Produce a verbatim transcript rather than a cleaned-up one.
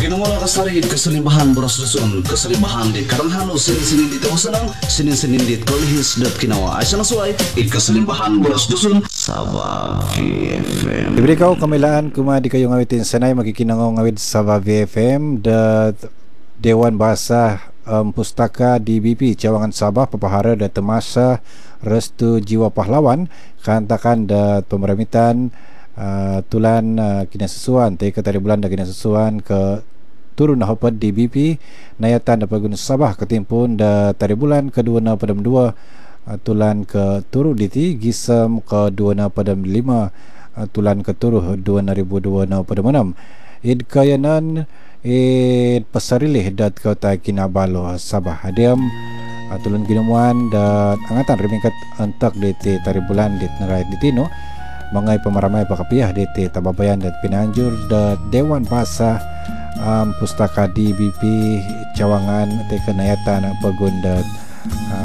Ginamula kasarid kasalimbahan boros dusun kasalimbahan di karanghano sinin-sinin dito sanang sinin-sinin dit kolihis dat kinawa ay sanasuay it kasalimbahan boros dusun Sabah V F M. Diberi kau kamilaan kumadi kayo ngawitin sanay magikinangaw ngawid Sabah V F M dat Dewan Bahasa um, Pustaka D B P Cawangan Sabah papahara dat temasa restu jiwa pahlawan kantakan dat pemerimitan uh, tulan uh, kinasesuan te katari bulan da kinasesuan ke turun hopad D B P nayatan da pagun Sabah ketimpun da tari bulan kedua na padam dua uh, tulan ke turu diti gisam ke dua na padam lima uh, tulan ke turuh dua ribu dua na padam enam id kayanan id pasarilih dat kota Kinabalo Sabah hadiam uh, tulan ginamuan dat angatan remingkat antak diti tari bulan dit nerai ditino mangai pemaramai pakapiah diti tababayan dat pinanjur dat Dewan Bahasa um, Pustaka D B P Cawangan te kenayatan pagun dat uh,